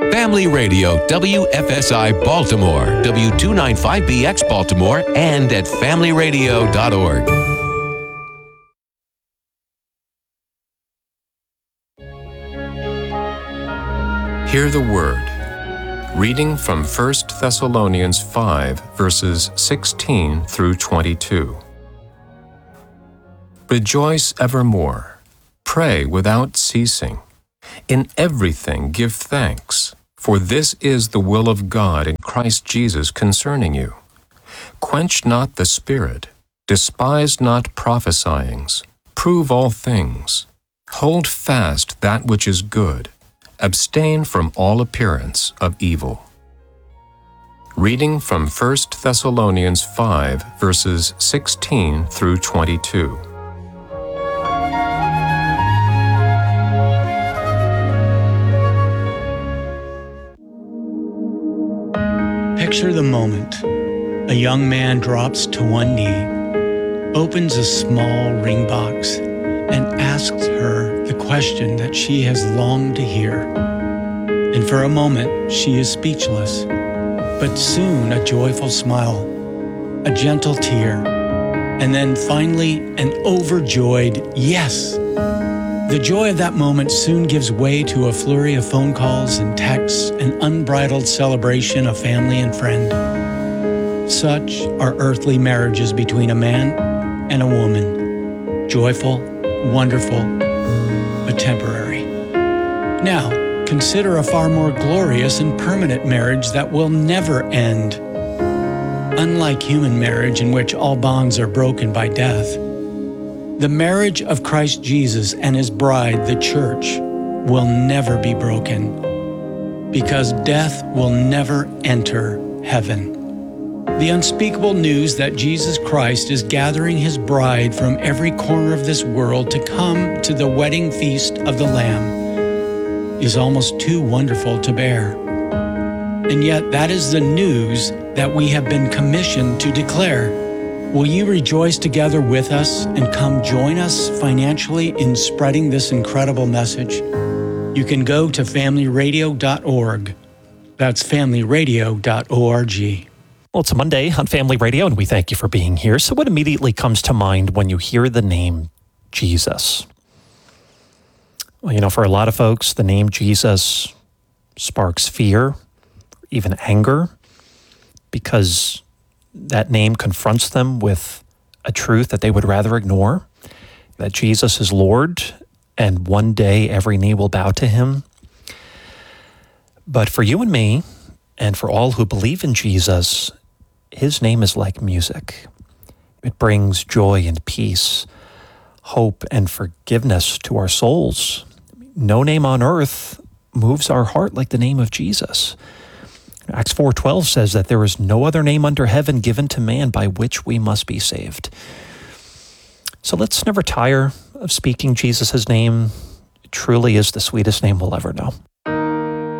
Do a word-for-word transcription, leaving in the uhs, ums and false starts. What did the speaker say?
Family Radio, W F S I Baltimore, W two ninety-five B X Baltimore, and at family radio dot org. Hear the Word. Reading from First Thessalonians five, verses sixteen through twenty-two. Rejoice evermore. Pray without ceasing. In everything give thanks, for this is the will of God in Christ Jesus concerning you. Quench not the Spirit, despise not prophesyings, prove all things. Hold fast that which is good, abstain from all appearance of evil. Reading from First Thessalonians five, verses sixteen through twenty-two. Picture the moment. A young man drops to one knee, opens a small ring box, and asks her the question that she has longed to hear. And for a moment, she is speechless. But soon a joyful smile, a gentle tear, and then finally an overjoyed yes. The joy of that moment soon gives way to a flurry of phone calls and texts, an unbridled celebration of family and friend. Such are earthly marriages between a man and a woman. Joyful, wonderful, but temporary. Now, consider a far more glorious and permanent marriage that will never end. Unlike human marriage, in which all bonds are broken by death, the marriage of Christ Jesus and His bride, the church, will never be broken, because death will never enter heaven. The unspeakable news that Jesus Christ is gathering His bride from every corner of this world to come to the wedding feast of the Lamb is almost too wonderful to bear. And yet that is the news that we have been commissioned to declare. Will you rejoice together with us and come join us financially in spreading this incredible message? You can go to family radio dot org. That's family radio dot org. Well, it's a Monday on Family Radio, and we thank you for being here. So what immediately comes to mind when you hear the name Jesus? Well, you know, for a lot of folks, the name Jesus sparks fear, even anger, because that name confronts them with a truth that they would rather ignore, that Jesus is Lord, and one day every knee will bow to Him. But for you and me, and for all who believe in Jesus, His name is like music. It brings joy and peace, hope and forgiveness to our souls. No name on earth moves our heart like the name of Jesus. Acts four twelve says that there is no other name under heaven given to man by which we must be saved. So let's never tire of speaking Jesus' name. It truly is the sweetest name we'll ever know.